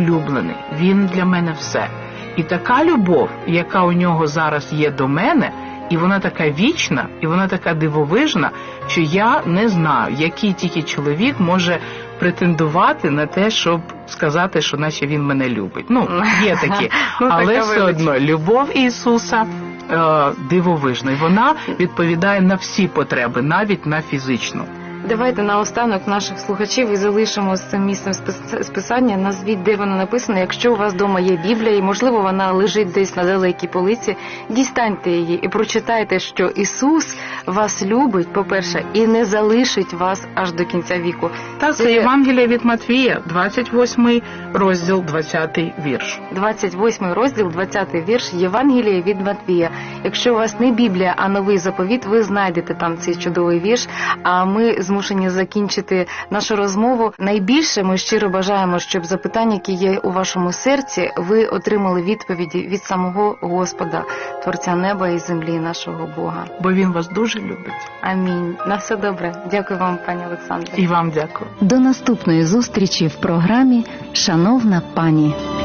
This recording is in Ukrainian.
улюблений, він для мене все. І така любов, яка у нього зараз є до мене, і вона така вічна, і вона така дивовижна, що я не знаю, який тільки чоловік може претендувати на те, щоб сказати, що наче він мене любить. Є такі. Але все одно любов Ісуса дивовижна, і вона відповідає на всі потреби, навіть на фізичну. Давайте наостанок наших слухачів і залишимо з цим місцем списання. Назвіть, де воно написано. Якщо у вас вдома є Біблія, і, можливо, вона лежить десь на далекій полиці, дістаньте її і прочитайте, що Ісус вас любить, по-перше, і не залишить вас аж до кінця віку. Так, це Євангеліє від Матвія, 28 розділ, 20 вірш. 28 розділ, 20 вірш, Євангеліє від Матвія. Якщо у вас не Біблія, а Новий Заповіт, ви знайдете там цей чудовий вірш, а ми змушені закінчити нашу розмову. Найбільше ми щиро бажаємо, щоб запитання, які є у вашому серці, ви отримали відповіді від самого Господа, Творця неба і землі, нашого Бога. Бо Він вас дуже любить. Амінь. На все добре. Дякую вам, пані Олександре. І вам дякую. До наступної зустрічі в програмі «Шановна пані».